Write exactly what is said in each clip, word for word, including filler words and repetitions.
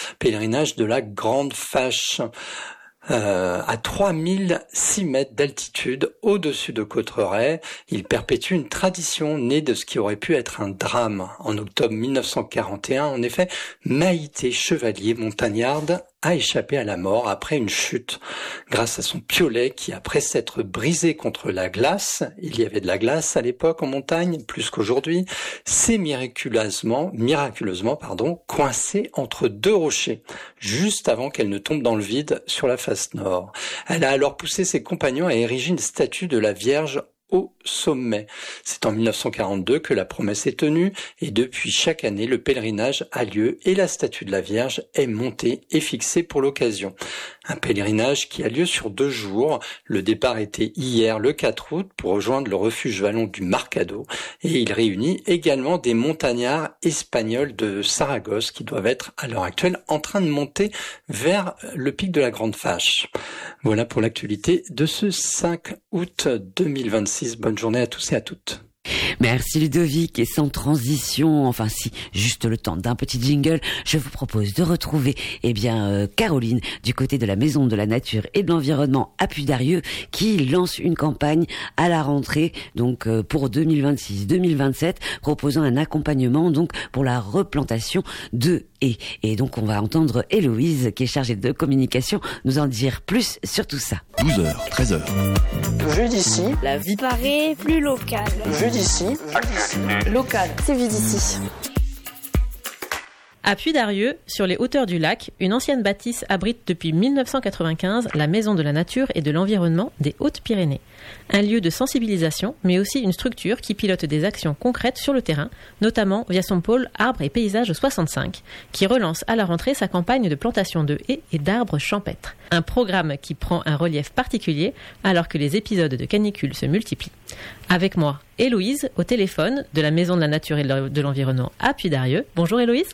pèlerinage de la Grande Fâche. Euh, à trois mille six mètres d'altitude, au-dessus de Cauterets, il perpétue une tradition née de ce qui aurait pu être un drame. En octobre mille neuf cent quarante et un, en effet, Maïté Chevalier, montagnarde, a échappé à la mort après une chute. Grâce à son piolet qui, après s'être brisé contre la glace, il y avait de la glace à l'époque en montagne, plus qu'aujourd'hui, s'est miraculeusement, miraculeusement, pardon, coincée entre deux rochers, juste avant qu'elle ne tombe dans le vide sur la face nord. Elle a alors poussé ses compagnons à ériger une statue de la Vierge au sommet. C'est en mille neuf cent quarante-deux que la promesse est tenue et depuis chaque année le pèlerinage a lieu et la statue de la Vierge est montée et fixée pour l'occasion. Un pèlerinage qui a lieu sur deux jours. Le départ était hier le quatre août pour rejoindre le refuge vallon du Marcado et il réunit également des montagnards espagnols de Saragosse qui doivent être à l'heure actuelle en train de monter vers le pic de la Grande Fâche. Voilà pour l'actualité de ce cinq août deux mille vingt-six. Bonne journée à tous et à toutes. Merci Ludovic, et sans transition, enfin si, juste le temps d'un petit jingle, je vous propose de retrouver eh bien euh, Caroline du côté de la Maison de la Nature et de l'Environnement à Puy-d'Arieux qui lance une campagne à la rentrée donc euh, pour deux mille vingt-six deux mille vingt-sept proposant un accompagnement donc pour la replantation de haies. Et donc on va entendre Héloïse qui est chargée de communication nous en dire plus sur tout ça. douze heures, treize heures. Vu d'ici, la vie paraît plus locale. Vu d'ici, local, c'est vu d'ici. À Puy-d'Arieux, sur les hauteurs du lac, une ancienne bâtisse abrite depuis mille neuf cent quatre-vingt-quinze la Maison de la Nature et de l'Environnement des Hautes-Pyrénées. Un lieu de sensibilisation, mais aussi une structure qui pilote des actions concrètes sur le terrain, notamment via son pôle Arbres et Paysages soixante-cinq, qui relance à la rentrée sa campagne de plantation de haies et d'arbres champêtres. Un programme qui prend un relief particulier alors que les épisodes de canicule se multiplient. Avec moi, Héloïse, au téléphone de la Maison de la Nature et de l'Environnement à Puy-d'Arieux. Bonjour Héloïse.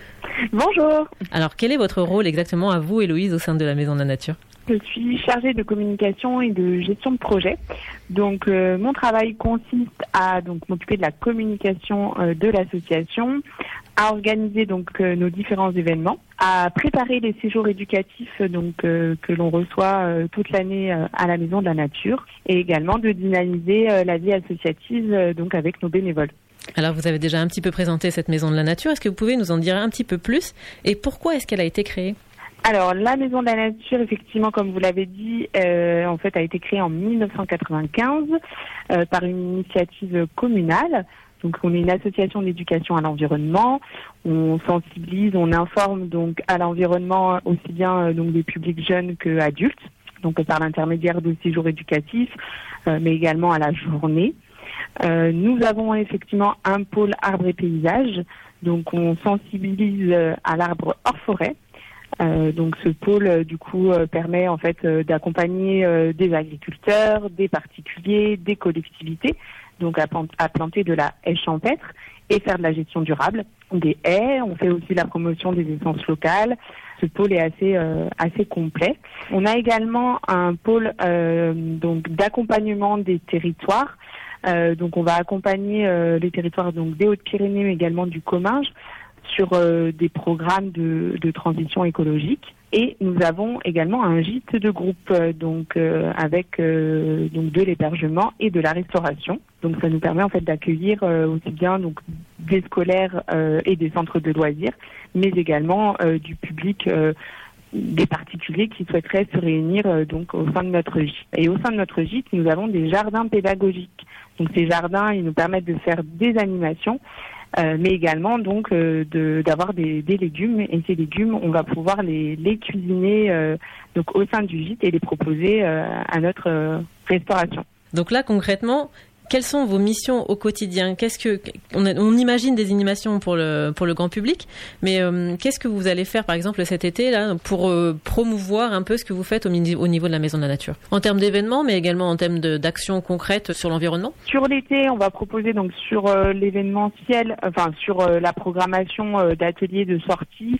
Bonjour. Alors, quel est votre rôle exactement à vous, Héloïse, au sein de la Maison de la Nature ? Je suis chargée de communication et de gestion de projet. Donc, euh, mon travail consiste à donc m'occuper de la communication euh, de l'association, à organiser donc euh, nos différents événements, à préparer les séjours éducatifs donc euh, que l'on reçoit euh, toute l'année euh, à la Maison de la Nature, et également de dynamiser euh, la vie associative euh, donc avec nos bénévoles. Alors, vous avez déjà un petit peu présenté cette Maison de la Nature. Est-ce que vous pouvez nous en dire un petit peu plus ? Et pourquoi est-ce qu'elle a été créée ? Alors, la Maison de la Nature, effectivement, comme vous l'avez dit, euh, en fait, a été créée en mille neuf cent quatre-vingt-quinze euh, par une initiative communale. Donc, on est une association d'éducation à l'environnement. On sensibilise, on informe donc à l'environnement aussi bien euh, donc des publics jeunes que adultes, donc par l'intermédiaire de séjours éducatifs, euh, mais également à la journée. Euh, nous avons effectivement un pôle arbres et paysages, donc on sensibilise euh, à l'arbre hors forêt. Euh, donc ce pôle euh, du coup euh, permet en fait euh, d'accompagner euh, des agriculteurs, des particuliers, des collectivités, donc à, à planter de la haie champêtre et faire de la gestion durable des haies. On fait aussi la promotion des essences locales. Ce pôle est assez euh, assez complet. On a également un pôle euh, donc d'accompagnement des territoires. Euh, donc on va accompagner euh, les territoires donc des Hautes-Pyrénées mais également du Comminges sur euh, des programmes de, de transition écologique. Et nous avons également un gîte de groupe euh, donc euh, avec euh, donc de l'hébergement et de la restauration. Donc ça nous permet en fait d'accueillir euh, aussi bien donc des scolaires euh, et des centres de loisirs, mais également euh, du public, euh, des particuliers qui souhaiteraient se réunir euh, donc au sein de notre gîte. Et au sein de notre gîte, nous avons des jardins pédagogiques. Donc ces jardins, ils nous permettent de faire des animations, euh, mais également donc euh, de, d'avoir des, des légumes. Et ces légumes, on va pouvoir les, les cuisiner euh, donc au sein du gîte et les proposer euh, à notre euh, restauration. Donc là, concrètement, quelles sont vos missions au quotidien ? Qu'est-ce que on, a, on imagine des animations pour le pour le grand public, mais euh, qu'est-ce que vous allez faire par exemple cet été là pour euh, promouvoir un peu ce que vous faites au, au niveau de la Maison de la Nature, en termes d'événements, mais également en termes de, d'actions concrètes sur l'environnement ? Sur l'été, on va proposer donc sur euh, l'événementiel, enfin sur euh, la programmation euh, d'ateliers de sorties.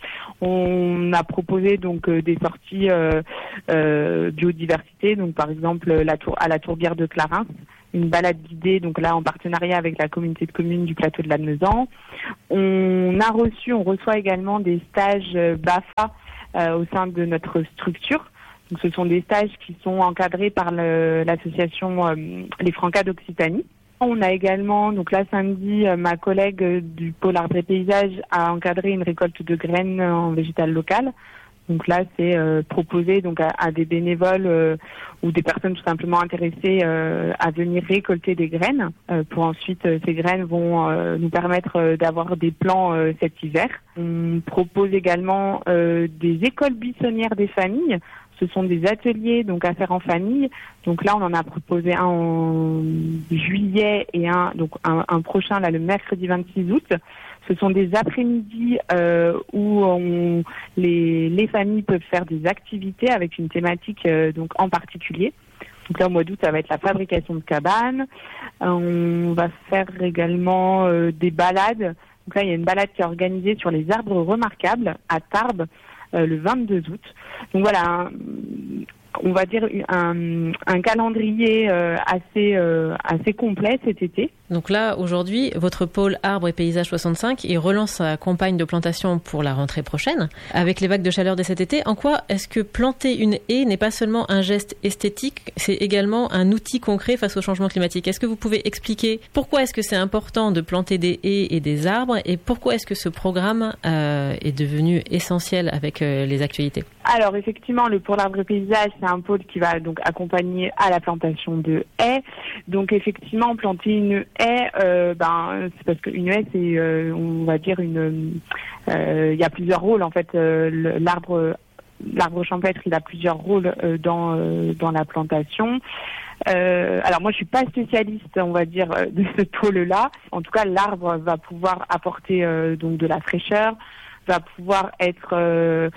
On a proposé donc euh, des sorties euh, euh, biodiversité, donc par exemple la tour à la tourbière de Clarins. une balade guidée, donc là en partenariat avec la communauté de communes du plateau de Lannemezan. On a reçu, on reçoit également des stages B A F A euh, au sein de notre structure. Donc, ce sont des stages qui sont encadrés par le, l'association euh, Les Francas d'Occitanie. On a également, donc là samedi, euh, ma collègue euh, du pôle arbre et paysage a encadré une récolte de graines en végétal local. Donc là, c'est euh, proposé donc à, à des bénévoles euh, ou des personnes tout simplement intéressées euh, à venir récolter des graines. Euh, pour ensuite, euh, ces graines vont euh, nous permettre euh, d'avoir des plants euh, cet hiver. On propose également euh, des écoles buissonnières des familles. Ce sont des ateliers donc à faire en famille. Donc là, on en a proposé un en juillet et un donc un, un prochain là le mercredi vingt-six août. Ce sont des après-midi euh, où on, les, les familles peuvent faire des activités avec une thématique euh, donc en particulier. Donc là, au mois d'août, ça va être la fabrication de cabanes. Euh, on va faire également euh, des balades. Donc là, il y a une balade qui est organisée sur les arbres remarquables à Tarbes euh, le vingt-deux août. Donc voilà, un, on va dire un, un calendrier euh, assez euh, assez complet cet été. Donc là, aujourd'hui, votre pôle Arbre et Paysage soixante-cinq, il relance sa campagne de plantation pour la rentrée prochaine. Avec les vagues de chaleur de cet été, en quoi est-ce que planter une haie n'est pas seulement un geste esthétique, c'est également un outil concret face au changement climatique? Est-ce que vous pouvez expliquer pourquoi est-ce que c'est important de planter des haies et des arbres et pourquoi est-ce que ce programme euh, est devenu essentiel avec euh, les actualités? Alors effectivement, le pôle Arbre et Paysage, c'est un pôle qui va donc accompagner à la plantation de haies. Donc effectivement, planter une haie, euh, ben c'est parce qu'une haie, c'est euh, on va dire une, euh, il y a plusieurs rôles en fait. Euh, l'arbre, l'arbre champêtre, il a plusieurs rôles euh, dans euh, dans la plantation. Euh, alors moi, je suis pas spécialiste, on va dire, de ce pôle-là. En tout cas, l'arbre va pouvoir apporter euh, donc de la fraîcheur, va pouvoir être euh,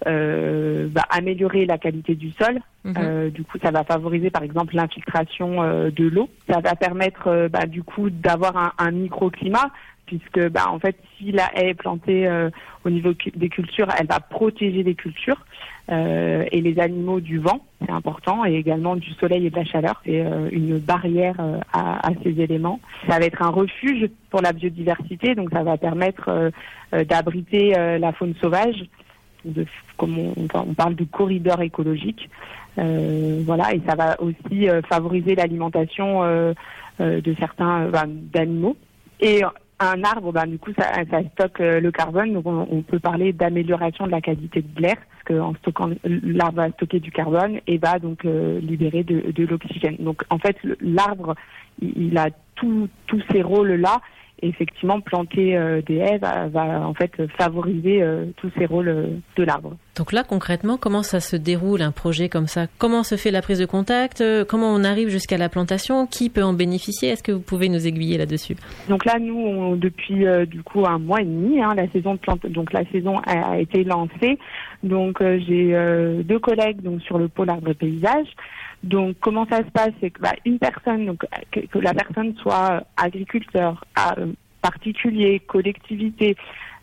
euh, va améliorer la qualité du sol. Mmh. Euh, du coup, ça va favoriser par exemple l'infiltration euh, de l'eau. Ça va permettre euh, bah, du coup d'avoir un, un microclimat, puisque bah en fait, si la haie est plantée euh, au niveau des cultures, elle va protéger les cultures euh, et les animaux du vent, c'est important, et également du soleil et de la chaleur. C'est euh, une barrière euh, à, à ces éléments. Ça va être un refuge pour la biodiversité, donc ça va permettre euh, euh, d'abriter euh, la faune sauvage. De, comme on, on parle de corridor écologique, euh, voilà, et ça va aussi euh, favoriser l'alimentation euh, euh, de certains euh, ben, d'animaux. Et un arbre, ben, du coup, ça, ça stocke euh, le carbone, donc on, on peut parler d'amélioration de la qualité de l'air, parce qu'en stockant, l'arbre va stocker du carbone et va donc euh, libérer de, de l'oxygène. Donc en fait, l'arbre, il, il a tous ces rôles-là. Et effectivement, planter euh, des haies va, va en fait favoriser euh, tous ces rôles euh, de l'arbre. Donc là, concrètement, comment ça se déroule un projet comme ça? Comment se fait la prise de contact? Comment on arrive jusqu'à la plantation? Qui peut en bénéficier? Est-ce que vous pouvez nous aiguiller là-dessus? Donc là, nous, on, depuis euh, du coup un mois et demi, hein, la saison de plante, donc la saison a, a été lancée. Donc euh, j'ai euh, deux collègues donc sur le pôle Arbre et Paysage. Donc, comment ça se passe, c'est que bah, une personne, donc que, que la personne soit agriculteur, à, particulier, collectivité,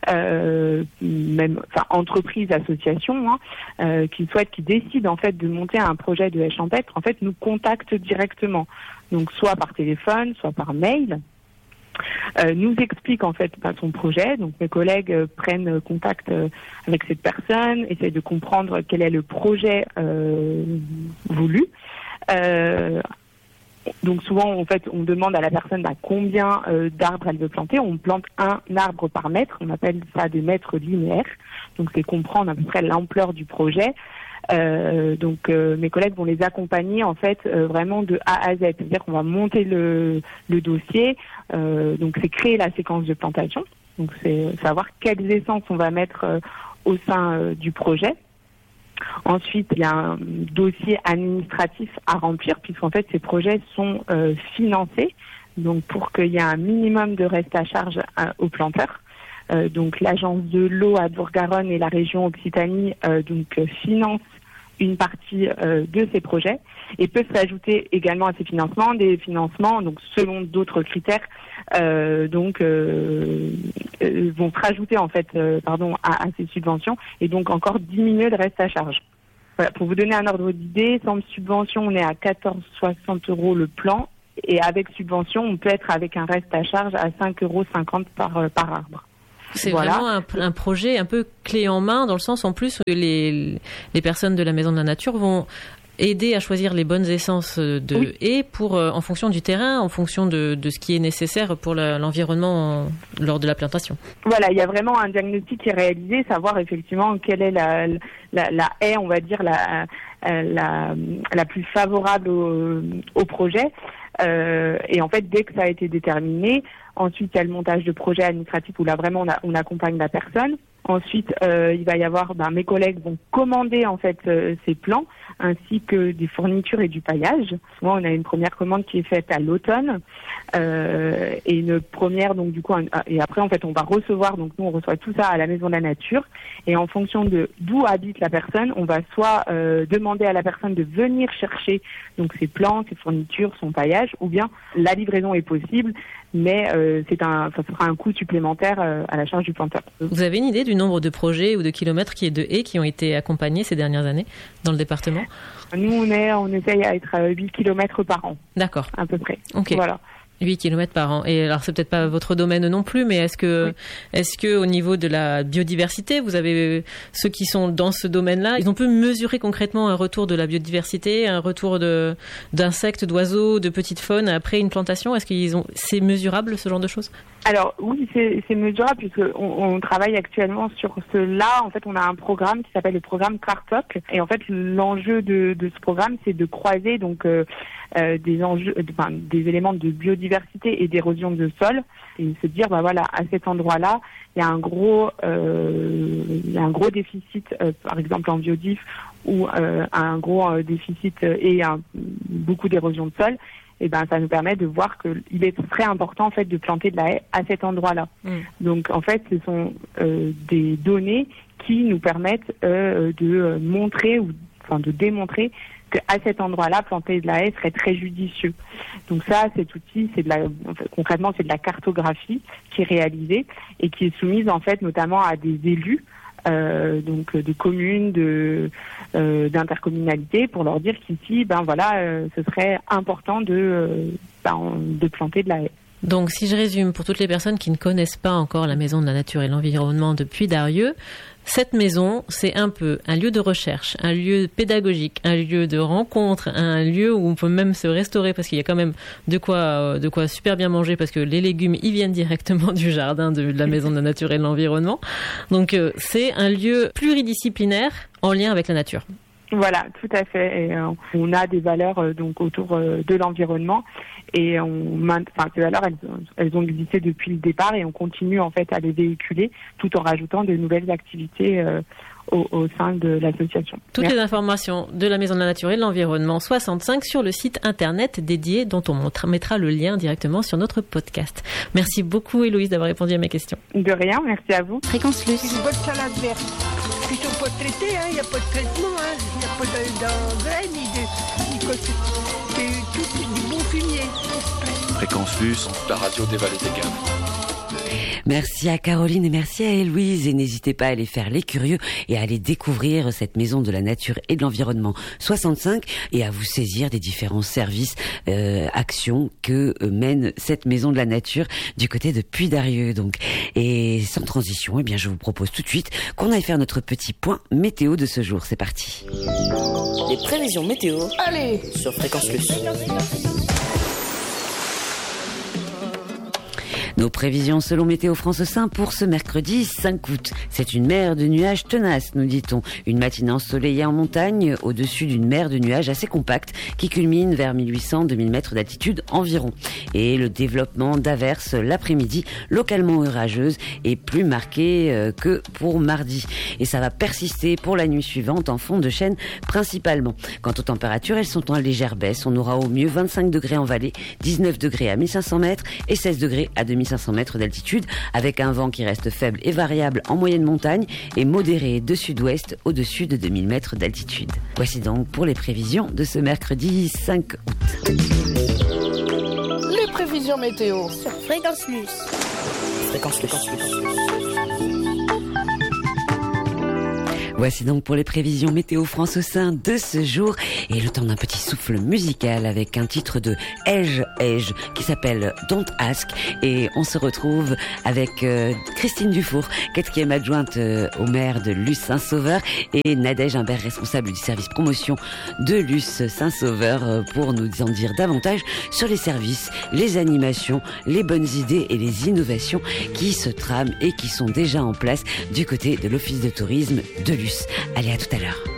euh, même, enfin entreprise, association, hein, euh, qui souhaite, qui décide en fait de monter un projet de haie champêtre, en fait, nous contacte directement. Donc, soit par téléphone, soit par mail. Euh, nous explique en fait bah, son projet. Donc mes collègues euh, prennent contact euh, avec cette personne, essayent de comprendre quel est le projet euh, voulu. Euh, donc souvent en fait on demande à la personne bah, combien euh, d'arbres elle veut planter. On plante un arbre par mètre, on appelle ça des mètres linéaires. Donc c'est comprendre à peu près l'ampleur du projet. Euh, donc euh, mes collègues vont les accompagner en fait euh, vraiment de A à Z, c'est-à-dire qu'on va monter le, le dossier, euh, donc c'est créer la séquence de plantation, donc c'est savoir quelles essences on va mettre euh, au sein euh, du projet. Ensuite, il y a un dossier administratif à remplir puisqu'en fait ces projets sont euh, financés, donc pour qu'il y ait un minimum de reste à charge à, aux planteurs. Euh, donc l'agence de l'eau à Bourg-Garonne et la région Occitanie euh, donc euh, financent une partie euh, de ces projets et peuvent s'ajouter également à ces financements des financements donc selon d'autres critères euh, donc euh, euh, vont se rajouter en fait euh, pardon à, à ces subventions et donc encore diminuer le reste à charge. Voilà, pour vous donner un ordre d'idée, sans subvention on est à quatorze virgule soixante euros le plan Et avec subvention, on peut être avec un reste à charge à cinq euros cinquante par, par arbre. C'est voilà. vraiment un, un projet un peu clé en main, dans le sens en plus où les, les personnes de la Maison de la Nature vont aider à choisir les bonnes essences de oui. haies pour, euh, en fonction du terrain, en fonction de, de ce qui est nécessaire pour la, l'environnement en, lors de la plantation. Voilà, il y a vraiment un diagnostic qui est réalisé, savoir effectivement quelle est la, la, la haie, on va dire, la, la, la plus favorable au, au projet. Euh, et en fait, dès que ça a été déterminé, ensuite il y a le montage de projet administratif où là vraiment on, a, on accompagne la personne. Ensuite, euh, il va y avoir, ben, mes collègues vont commander en fait euh, ces plans ainsi que des fournitures et du paillage. Souvent, on a une première commande qui est faite à l'automne euh, et une première donc du coup un, et après en fait on va recevoir donc nous on reçoit tout ça à la Maison de la Nature et en fonction de d'où habite la personne, on va soit euh, demander à la personne de venir chercher donc ses plans, ses fournitures, son paillage, ou bien la livraison est possible, mais euh, c'est un, ça sera un coût supplémentaire euh, à la charge du planteur. Vous avez une idée du nombre de projets ou de kilomètres qui est de haies qui ont été accompagnés ces dernières années dans le département? Nous, on est, on essaye à être à huit kilomètres par an. D'accord. À peu près. Ok. Voilà. huit kilomètres par an. Et alors, c'est peut-être pas votre domaine non plus, mais est-ce que, oui. est-ce que au niveau de la biodiversité, vous avez ceux qui sont dans ce domaine-là, ils ont pu mesurer concrètement un retour de la biodiversité, un retour de, d'insectes, d'oiseaux, de petites faunes après une plantation? Est-ce qu'ils ont, c'est mesurable, ce genre de choses? Alors oui, c'est, c'est mesurable puisque on, on travaille actuellement sur cela. En fait, on a un programme qui s'appelle le programme CARTOC. Et en fait, l'enjeu de, de ce programme, c'est de croiser donc euh, euh, des enjeux, enfin, des éléments de biodiversité et d'érosion de sol, et se dire bah voilà, à cet endroit-là, il y a un gros, euh, il y a un gros déficit, euh, par exemple en biodif, ou euh, un gros euh, déficit euh, et un, beaucoup d'érosion de sol. Et ben ça nous permet de voir qu'il est très important en fait de planter de la haie à cet endroit-là. Mmh. Donc en fait, ce sont euh, des données qui nous permettent euh, de montrer ou enfin de démontrer qu'à cet endroit-là, planter de la haie serait très judicieux. Donc ça, cet outil, c'est de la, en fait, concrètement, c'est de la cartographie qui est réalisée et qui est soumise en fait notamment à des élus. Euh, donc de communes, de euh, d'intercommunalités, pour leur dire qu'ici, ben voilà, euh, ce serait important de euh, ben, de planter de la haie. Donc, si je résume, pour toutes les personnes qui ne connaissent pas encore la Maison de la Nature et l'Environnement de Puy-d'Arieux, cette maison, c'est un peu un lieu de recherche, un lieu pédagogique, un lieu de rencontre, un lieu où on peut même se restaurer parce qu'il y a quand même de quoi, de quoi super bien manger parce que les légumes, ils viennent directement du jardin de la Maison de la Nature et de l'Environnement. Donc, euh, c'est un lieu pluridisciplinaire en lien avec la nature. Voilà, tout à fait. Et, euh, on a des valeurs euh, donc autour euh, de l'environnement et on, enfin, ces valeurs, elles, elles ont existé depuis le départ et on continue en fait à les véhiculer tout en rajoutant de nouvelles activités euh, au, au sein de l'association. Toutes Merci. Les informations de la Maison de la Nature et de l'Environnement soixante-cinq sur le site internet dédié dont on mettra le lien directement sur notre podcast. Merci beaucoup Héloïse d'avoir répondu à mes questions. De rien, merci à vous. Fréquence Plus. Une bonne salade verte. Ils sont pas traités, il hein, n'y a pas de traitement, il hein, n'y a pas d'engrais ni de... Ni de c'est tout du bon fumier. Fréquence Plus, la radio des vallées des Gaves. Merci à Caroline et merci à Héloïse. Et n'hésitez pas à aller faire les curieux et à aller découvrir cette Maison de la Nature et de l'Environnement soixante-cinq et à vous saisir des différents services, euh, actions que euh, mène cette Maison de la Nature du côté de Puy-d'Arieux. Donc, et sans transition, eh bien, je vous propose tout de suite qu'on aille faire notre petit point météo de ce jour. C'est parti. Les prévisions météo. Allez, sur Fréquence Plus. Nos prévisions selon Météo France cinq pour ce mercredi cinq août. C'est une mer de nuages tenace, nous dit-on. Une matinée ensoleillée en montagne, au-dessus d'une mer de nuages assez compacte, qui culmine vers mille huit cents à deux mille mètres d'altitude environ. Et le développement d'averses l'après-midi, localement orageuses, est plus marqué euh, que pour mardi. Et ça va persister pour la nuit suivante en fond de chaîne principalement. Quant aux températures, elles sont en légère baisse. On aura au mieux vingt-cinq degrés en vallée, dix-neuf degrés à mille cinq cents mètres et seize degrés à deux mille cinq cents mètres d'altitude, avec un vent qui reste faible et variable en moyenne montagne et modéré de sud-ouest au-dessus de deux mille mètres d'altitude. Voici donc pour les prévisions de ce mercredi cinq août. les prévisions météo. Sur Fréquence Plus. Fréquence Plus. Voici donc pour les prévisions météo France au sein de ce jour et le temps d'un petit souffle musical avec un titre de Edge Edge qui s'appelle Don't Ask et on se retrouve avec euh, Christine Dufour, quatrième adjointe euh, au maire de Luce Saint-Sauveur et Nadège Imbert, responsable du service promotion de Luce Saint-Sauveur euh, pour nous en dire davantage sur les services, les animations, les bonnes idées et les innovations qui se trament et qui sont déjà en place du côté de l'Office de tourisme de Luce. Allez, à tout à l'heure.